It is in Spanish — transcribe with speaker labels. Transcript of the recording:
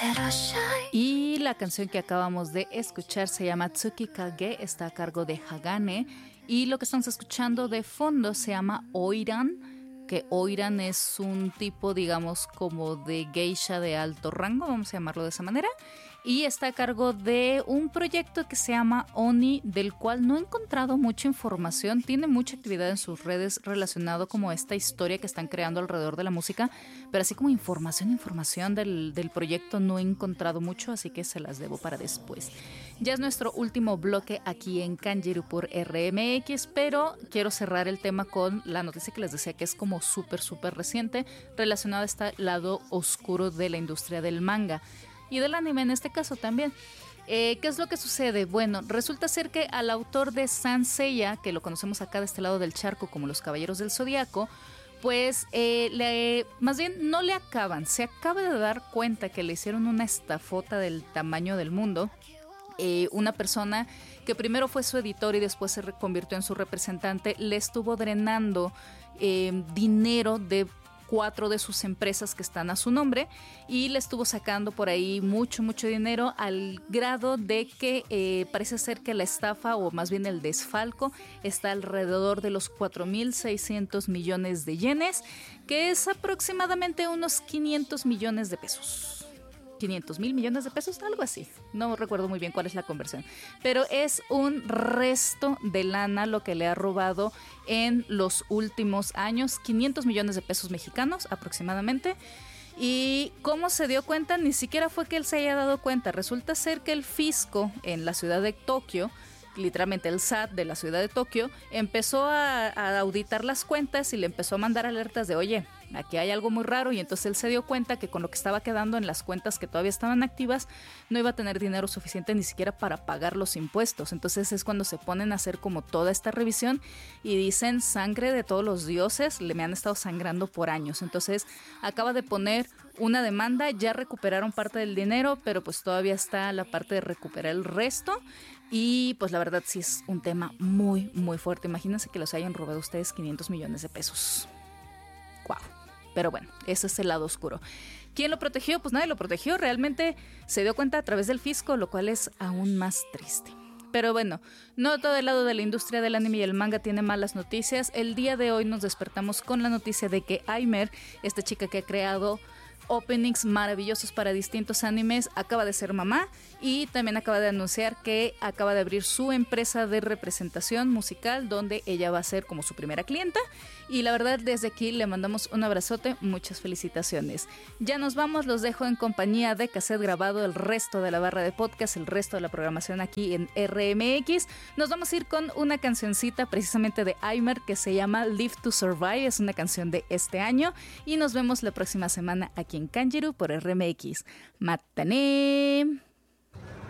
Speaker 1: Y la canción que acabamos de escuchar se llama Tsuki Kage, está a cargo de Hagane. Y lo que estamos escuchando de fondo se llama Oiran, que Oiran es un tipo, digamos, como de geisha de alto rango, vamos a llamarlo de esa manera. Y está a cargo de un proyecto que se llama Oni, del cual no he encontrado mucha información. Tiene mucha actividad en sus redes relacionado como esta historia que están creando alrededor de la música, pero así como información del proyecto no he encontrado mucho, así que se las debo para después. Ya es nuestro último bloque aquí en Kanjiru por RMX, pero quiero cerrar el tema con la noticia que les decía que es como súper reciente, relacionada a este lado oscuro de la industria del manga. Y del anime en este caso también. ¿Qué es lo que sucede? Bueno, resulta ser que al autor de Saint Seiya, que lo conocemos acá de este lado del charco como los Caballeros del Zodiaco, pues más bien no le acaban. Se acaba de dar cuenta que le hicieron una estafota del tamaño del mundo. Una persona que primero fue su editor y después se convirtió en su representante, le estuvo drenando dinero de 4 de sus empresas que están a su nombre y le estuvo sacando por ahí mucho dinero al grado de que parece ser que la estafa o más bien el desfalco está alrededor de los 4.600 millones de yenes, que es aproximadamente unos 500 millones de pesos. 500,000 millones de pesos, algo así. No recuerdo muy bien cuál es la conversión. Pero es un resto de lana lo que le ha robado en los últimos años. 500 millones de pesos mexicanos aproximadamente. ¿Y cómo se dio cuenta? Ni siquiera fue que él se haya dado cuenta. Resulta ser que el fisco en la ciudad de Tokio, literalmente el SAT de la ciudad de Tokio, empezó a auditar las cuentas y le empezó a mandar alertas de, oye, aquí hay algo muy raro, y entonces él se dio cuenta que con lo que estaba quedando en las cuentas que todavía estaban activas no iba a tener dinero suficiente ni siquiera para pagar los impuestos. Entonces es cuando se ponen a hacer como toda esta revisión y dicen, sangre de todos los dioses, me han estado sangrando por años. Entonces acaba de poner una demanda, ya recuperaron parte del dinero, pero pues todavía está la parte de recuperar el resto. Y pues la verdad sí es un tema muy fuerte. Imagínense que los hayan robado ustedes 500 millones de pesos. ¡Guau! Pero bueno, ese es el lado oscuro. ¿Quién lo protegió? Pues nadie lo protegió. Realmente se dio cuenta a través del fisco, lo cual es aún más triste. Pero bueno, no todo el lado de la industria del anime y el manga tiene malas noticias. El día de hoy nos despertamos con la noticia de que Aimer, esta chica que ha creado openings maravillosos para distintos animes, acaba de ser mamá y también acaba de anunciar que acaba de abrir su empresa de representación musical donde ella va a ser como su primera clienta, y la verdad desde aquí le mandamos un abrazote, muchas felicitaciones. Ya nos vamos, los dejo en compañía de cassette grabado, el resto de la barra de podcast, el resto de la programación aquí en RMX. Nos vamos a ir con una cancioncita precisamente de Aimer que se llama Live to Survive, es una canción de este año, y nos vemos la próxima semana aquí en Kanjiru por RMX. ¡Matane!